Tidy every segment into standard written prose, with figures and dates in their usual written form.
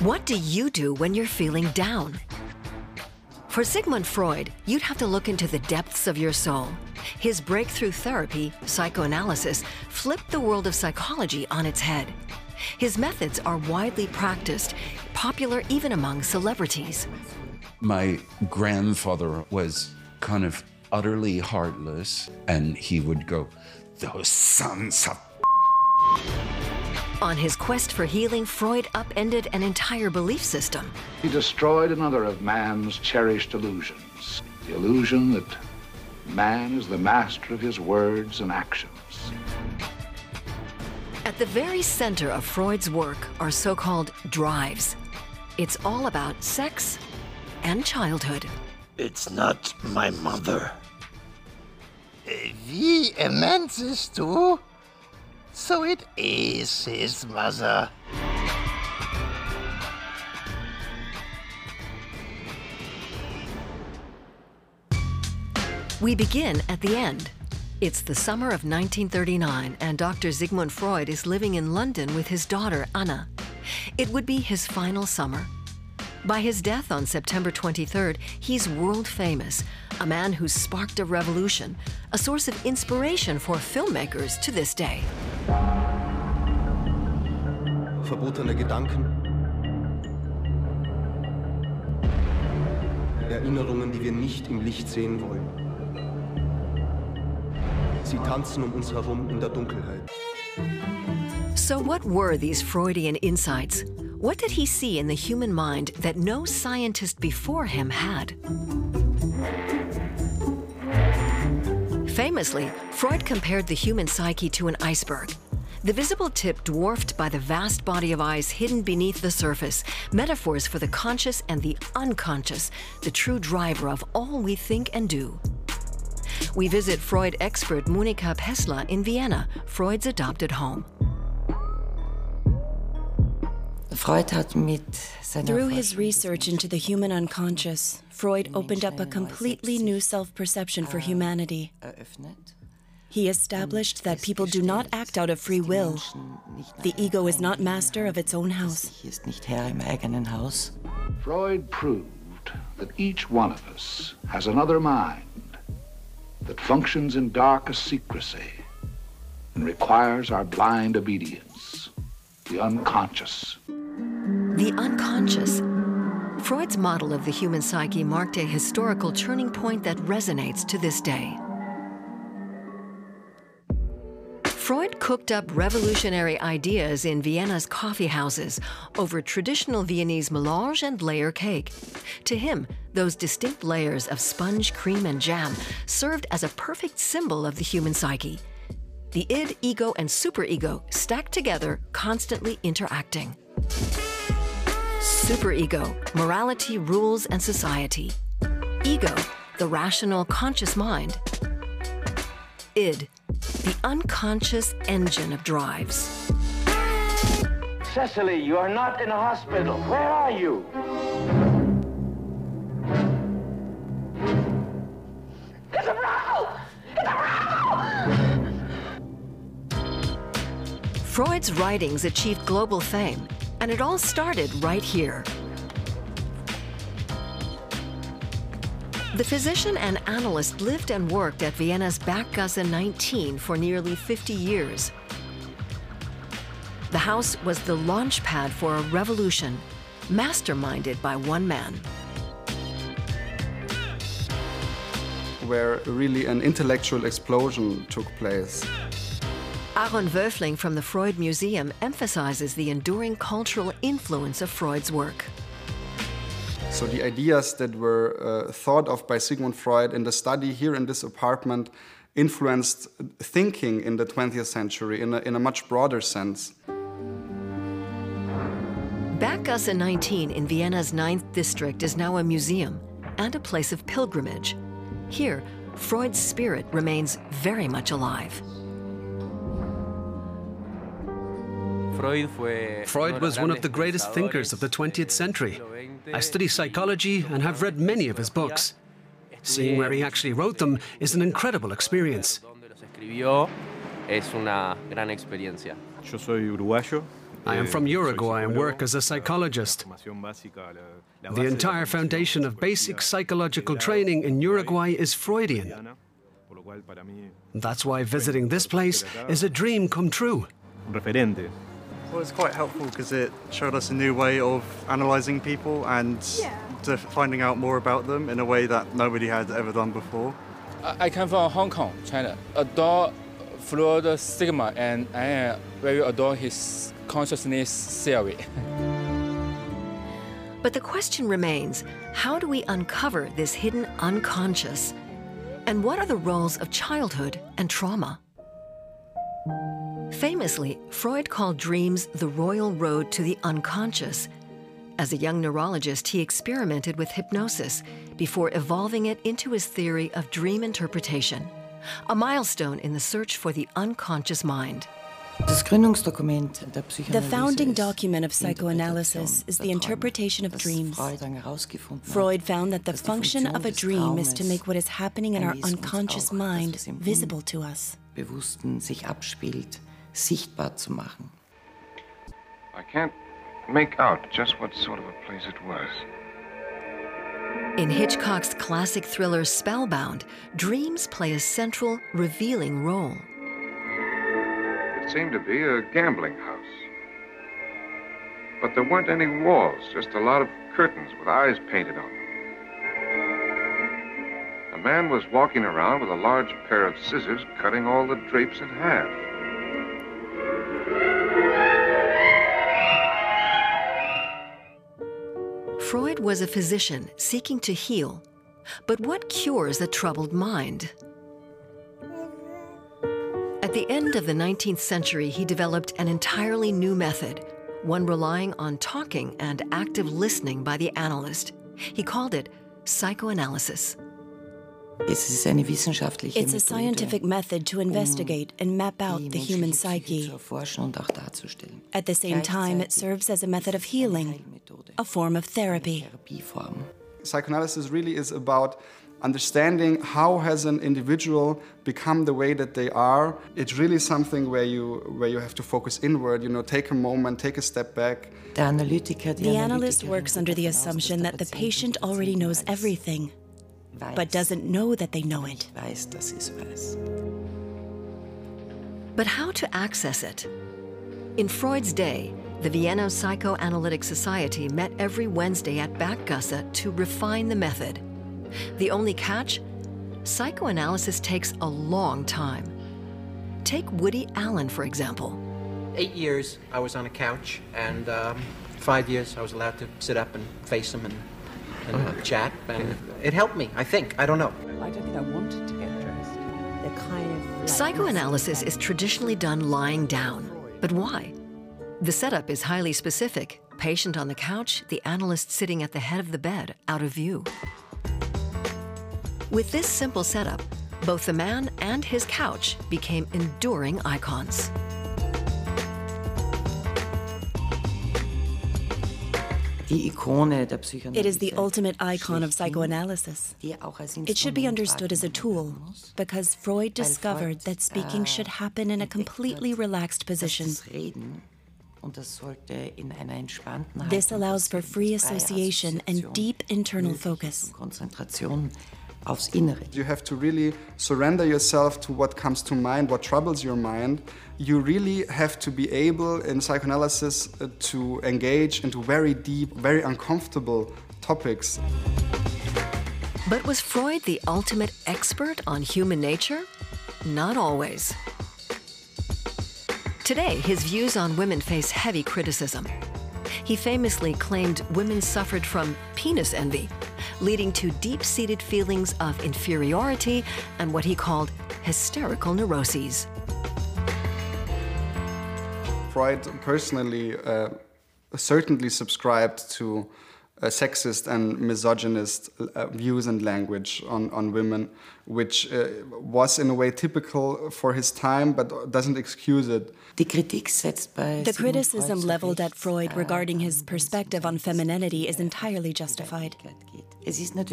What do you do when you're feeling down? For Sigmund Freud, you'd have to look into the depths of your soul. His breakthrough therapy, psychoanalysis, flipped the world of psychology on its head. His methods are widely practiced, popular even among celebrities. My grandfather was kind of utterly heartless, and he would go, "Those sons of..." On his quest for healing, Freud upended an entire belief system. He destroyed another of man's cherished illusions, the illusion that man is the master of his words and actions. At the very center of Freud's work are so-called drives. It's all about sex and childhood. It's not my mother. Wie er meant es too, so it is his mother. We begin at the end. It's the summer of 1939, and Dr. Sigmund Freud is living in London with his daughter, Anna. It would be his final summer. By his death on September 23rd, he's world famous, a man who sparked a revolution, a source of inspiration for filmmakers to this day. Verbotene Gedanken, Erinnerungen, die wir nicht im Licht sehen wollen. Sie tanzen uns herum in der Dunkelheit. So what were these Freudian insights? What did he see in the human mind that no scientist before him had? Famously, Freud compared the human psyche to an iceberg. The visible tip dwarfed by the vast body of ice hidden beneath the surface, metaphors for the conscious and the unconscious, the true driver of all we think and do. We visit Freud expert Monika Pessler in Vienna, Freud's adopted home. Through his research into the human unconscious, Freud opened up a completely new self-perception for humanity. He established that people do not act out of free will. The ego is not master of its own house. Freud proved that each one of us has another mind that functions in darkest secrecy and requires our blind obedience, the unconscious. The unconscious. Freud's model of the human psyche marked a historical turning point that resonates to this day. Freud cooked up revolutionary ideas in Vienna's coffee houses over traditional Viennese melange and layer cake. To him, those distinct layers of sponge, cream, and jam served as a perfect symbol of the human psyche. The id, ego, and superego stacked together, constantly interacting. Superego, morality, rules, and society. Ego, the rational, conscious mind. Id, the unconscious engine of drives. Cecily, you are not in a hospital. Where are you? It's a row! It's a row! Freud's writings achieved global fame, and it all started right here. The physician and analyst lived and worked at Vienna's Berggasse 19 for nearly 50 years. The house was the launch pad for a revolution, masterminded by one man. Where really an intellectual explosion took place. Aaron Wöfling from the Freud Museum emphasizes the enduring cultural influence of Freud's work. So the ideas that were thought of by Sigmund Freud in the study here in this apartment influenced thinking in the 20th century in a much broader sense. Berggasse 19 in Vienna's 9th district is now a museum and a place of pilgrimage. Here, Freud's spirit remains very much alive. Freud was one of the greatest thinkers of the 20th century. I study psychology and have read many of his books. Seeing where he actually wrote them is an incredible experience. Yo soy uruguayo, I am from Uruguay and work as a psychologist. The entire foundation of basic psychological training in Uruguay is Freudian. That's why visiting this place is a dream come true. Well, it's quite helpful because it showed us a new way of analysing people and finding out more about them in a way that nobody had ever done before. I come from Hong Kong, China. Adore Freud's stigma, and I very adore his consciousness theory. But the question remains, how do we uncover this hidden unconscious? And what are the roles of childhood and trauma? Famously, Freud called dreams the royal road to the unconscious. As a young neurologist, he experimented with hypnosis before evolving it into his theory of dream interpretation, a milestone in the search for the unconscious mind. The founding document of psychoanalysis is the interpretation of dreams. Freud found that the function of a dream is to make what is happening in our unconscious mind visible to us. I can't make out just what sort of a place it was. In Hitchcock's classic thriller Spellbound, dreams play a central, revealing role. It seemed to be a gambling house. But there weren't any walls, just a lot of curtains with eyes painted on them. A man was walking around with a large pair of scissors cutting all the drapes in half. Freud was a physician seeking to heal. But what cures a troubled mind? At the end of the 19th century, he developed an entirely new method, one relying on talking and active listening by the analyst. He called it psychoanalysis. It's a scientific method to investigate and map out the human psyche. At the same time, it serves as a method of healing, a form of therapy. Psychoanalysis really is about understanding how has an individual become the way that they are. It's really something where you have to focus inward, take a moment, take a step back. The analyst works under the assumption that the patient already knows everything, but doesn't know that they know it. But how to access it? In Freud's day, the Vienna Psychoanalytic Society met every Wednesday at Berggasse to refine the method. The only catch? Psychoanalysis takes a long time. Take Woody Allen, for example. 8 years I was on a couch, and 5 years I was allowed to sit up and face him and chat, and it helped me, I think. I don't know. I don't think I wanted to get dressed. They're kind of... Psychoanalysis is traditionally done lying down. But why? The setup is highly specific. Patient on the couch, the analyst sitting at the head of the bed, out of view. With this simple setup, both the man and his couch became enduring icons. It is the ultimate icon of psychoanalysis. It should be understood as a tool, because Freud discovered that speaking should happen in a completely relaxed position. This allows for free association and deep internal focus. You have to really surrender yourself to what comes to mind, what troubles your mind. You really have to be able in psychoanalysis to engage into very deep, very uncomfortable topics. But was Freud the ultimate expert on human nature? Not always. Today, his views on women face heavy criticism. He famously claimed women suffered from penis envy, leading to deep-seated feelings of inferiority and what he called hysterical neuroses. Freud personally certainly subscribed to sexist and misogynist views and language on women, which was in a way typical for his time, but doesn't excuse it. The criticism leveled at Freud regarding his perspective on femininity is entirely justified.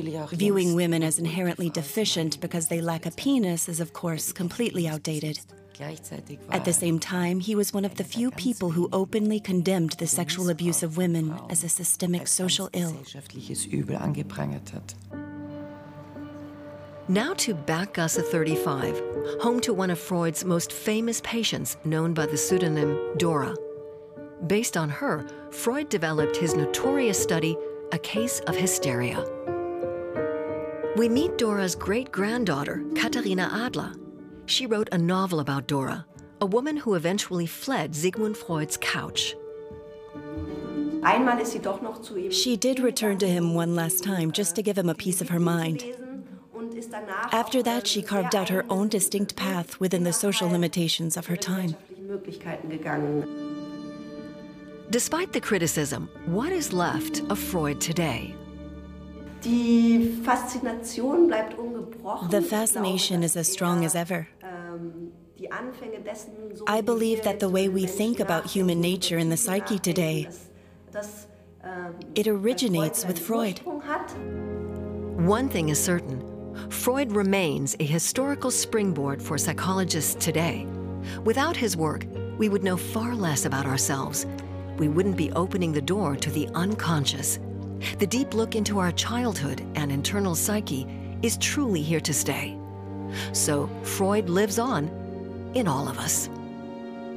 Viewing women as inherently deficient because they lack a penis is, of course, completely outdated. At the same time, he was one of the few people who openly condemned the sexual abuse of women as a systemic social ill. Now to Berggasse 35, home to one of Freud's most famous patients, known by the pseudonym Dora. Based on her, Freud developed his notorious study, A Case of Hysteria. We meet Dora's great-granddaughter, Katharina Adler. She wrote a novel about Dora, a woman who eventually fled Sigmund Freud's couch. She did return to him one last time just to give him a piece of her mind. After that, she carved out her own distinct path within the social limitations of her time. Despite the criticism, what is left of Freud today? The fascination is as strong as ever. I believe that the way we think about human nature and the psyche today, it originates with Freud. One thing is certain, Freud remains a historical springboard for psychologists today. Without his work, we would know far less about ourselves. We wouldn't be opening the door to the unconscious. The deep look into our childhood and internal psyche is truly here to stay. So Freud lives on in all of us.